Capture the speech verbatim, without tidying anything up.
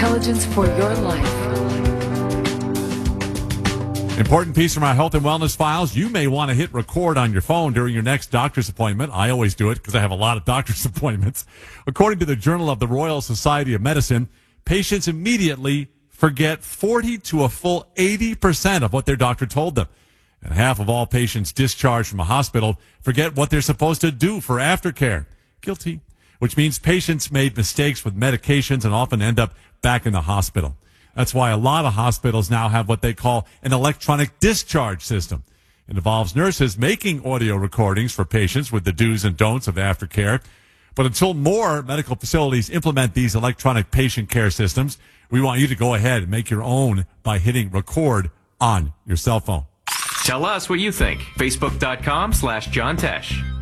intelligence for your life. Important piece from our health and wellness files. You may want to hit record on your phone during your next doctor's appointment. I always do it because I have a lot of doctor's appointments. According to the Journal of the Royal Society of Medicine, patients immediately forget forty to a full eighty percent of what their doctor told them. And half of all patients discharged from a hospital forget what they're supposed to do for aftercare. Guilty. Which means patients made mistakes with medications and often end up back in the hospital. That's why a lot of hospitals now have what they call an electronic discharge system. It involves nurses making audio recordings for patients with the do's and don'ts of aftercare. But until more medical facilities implement these electronic patient care systems, we want you to go ahead and make your own by hitting record on your cell phone. Tell us what you think. Facebook.com slash John Tesh.